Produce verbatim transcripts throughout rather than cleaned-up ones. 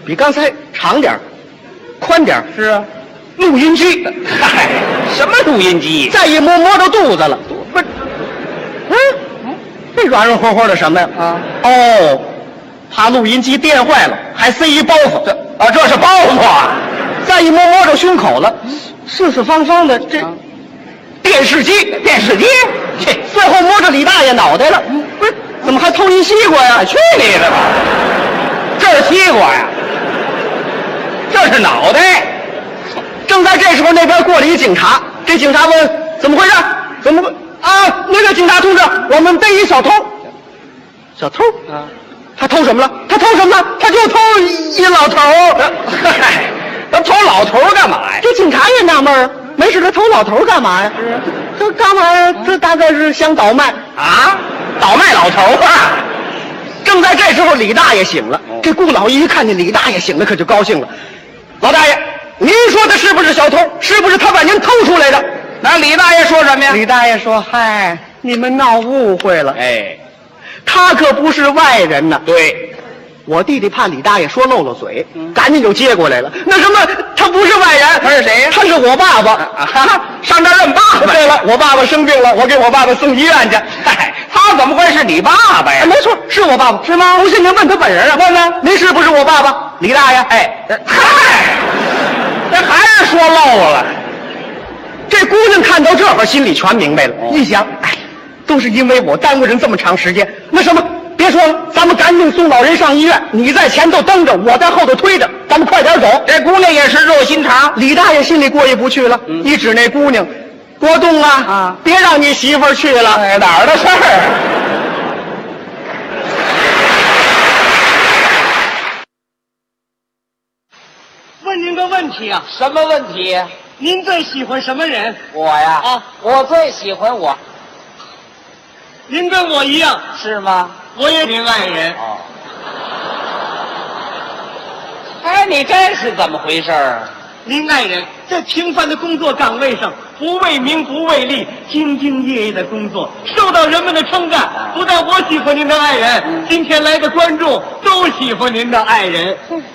比刚才长点儿宽点儿是啊， 录音机。 嗨，什么录音机？ 再一摸摸到肚子了，不是？嗯，这软软和和的什么呀？ 啊， 哦，怕录音机电坏了，还塞一包袱。 这啊，这是包袱啊！ 再一摸摸到胸口了，四四方方的这、 啊电视机， 电视机， 这最后摸着李大爷脑袋了，不是？怎么还偷一西瓜呀？ 去你的吧！这是西瓜呀，这是脑袋。 正在这时候，那边过来一警察，这警察问怎么回事？怎么啊？那个警察同志，我们逮一小偷。小偷啊， 他偷什么了？他偷什么了？他就偷一老头。 嗨，他偷老头干嘛呀？ 这警察也纳闷儿，没事他偷老头干嘛呀？这干嘛呀？这大概是想倒卖。 啊，倒卖老头啊！ 正在这时候，李大爷醒了。这顾老一看见李大爷醒了，可就高兴了。老大爷，您说的是不是小偷？是不是他把您偷出来的？ 那李大爷说什么呀？ 李大爷说：“嗨，你们闹误会了， 哎， 他可不是外人呢。” 对， 我弟弟怕李大爷说漏了嘴， 嗯赶紧就接过来了。那什么，他不是外人， 他是谁呀他是我爸爸。 啊，上这儿认爸爸。 对了，我爸爸生病了，我给我爸爸送医院去。 嗨，他怎么会是你爸爸呀哎，？没错，是我爸爸，是吗？不信您问他本人啊。问问，您是不是我爸爸？李大爷。 哎，嗨，这还是说漏了。 这姑娘看到这会儿，心里全明白了。 哦一想，哎，都是因为我耽误人这么长时间。那什么，别说了，咱们赶紧送老人上医院。你在前头蹬着，我在后头推着，咱们快点走。 这姑娘也是热心肠。 李大爷心里过意不去了， 嗯一指那姑娘，国栋啊， 啊别让你媳妇儿去了。 哎，哪儿的事儿？ 问您个问题啊， 什么问题呀？ 您最喜欢什么人？ 我呀， 啊， 我最喜欢我， 您跟我一样， 是吗？ 我也您爱人。 哦。哎，你这是怎么回事儿？ 您爱人在平凡的工作岗位上，不为名不为利，兢兢业业的工作，受到人们的称赞。不但我喜欢您的爱人，今天来的观众都喜欢您的爱人。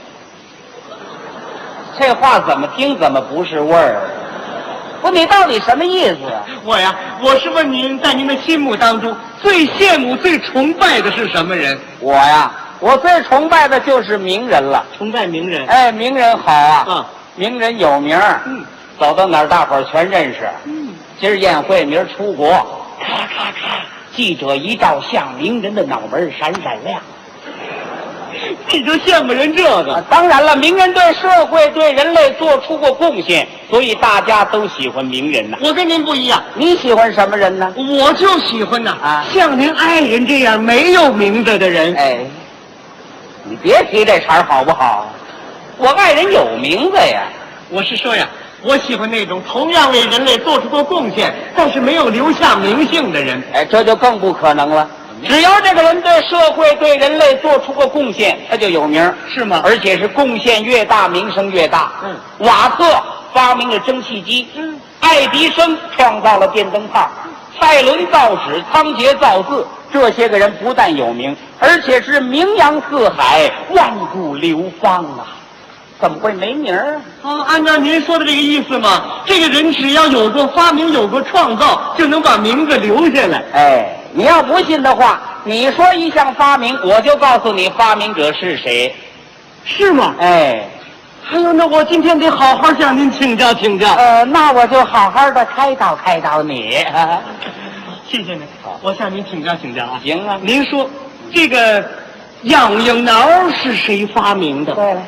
这话怎么听怎么不是味儿？不，你到底什么意思啊？ 我呀，我是问您，在您的心目当中，最羡慕、最崇拜的是什么人？ 我呀，我最崇拜的就是名人了。 崇拜名人。 哎，名人好啊， 啊， 名人有名儿， 嗯， 走到哪儿大伙儿全认识。 嗯， 今儿宴会，明儿出国，咔咔咔，记者一照相，名人的脑门闪闪亮。 你就羡慕人这个。 啊，当然了，名人对社会、对人类做出过贡献，所以大家都喜欢名人呐。 我跟您不一样， 你喜欢什么人呢？ 我就喜欢呐， 啊像您爱人这样没有名字的人。 哎，你别提这茬儿好不好？我爱人有名字呀。 我是说呀，我喜欢那种同样为人类做出过贡献，但是没有留下名姓的人。 哎，这就更不可能了。只要这个人对社会、对人类做出过贡献，他就有名儿， 是吗而且是贡献越大，名声越大。 嗯， 瓦特发明了蒸汽机， 嗯， 爱迪生创造了电灯泡，蔡伦造纸，汤杰造字。这些个人不但有名，而且是名扬四海，万古流芳啊！怎么会没名儿？ 啊，按照您说的这个意思嘛，这个人只要有过发明，有过创造，就能把名字留下来。 哎，你要不信的话，你说一项发明，我就告诉你发明者是谁。 是吗？ 哎， 哎呦，那我今天得好好向您请教请教。 呃，那我就好好的开导开导你。 谢谢您，我向您请教请教啊。 行啊， 您说这个痒痒挠是谁发明的？ 对了，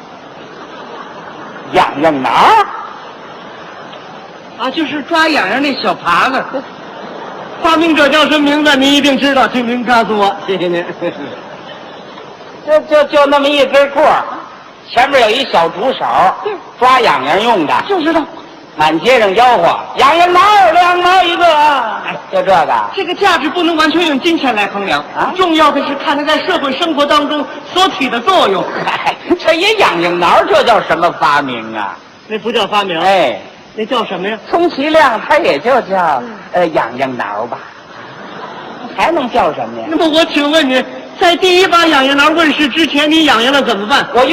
痒痒挠， 啊，就是抓痒痒那小耙子。发明者叫什么名字？您一定知道，请您告诉我。谢谢您。 就就就那么一根棍儿，前面有一小竹手，抓痒痒用的， 就知道满街上吆喝，痒痒挠两毛一个，就这个。 这个价值不能完全用金钱来衡量啊重要的是看它在社会生活当中所起的作用。 嗨，这也痒痒挠，这叫什么发明啊？ 那不叫发明， 哎， 那叫什么呀？ 充其量它也就叫呃痒痒挠吧，还能叫什么呀？ 那么我请问您，在第一把痒痒挠问世之前，你痒痒了怎么办？ 我